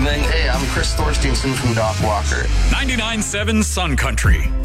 evening. Hey, I'm Chris Thorsteinson from Doc Walker. 99.7 Sun Country.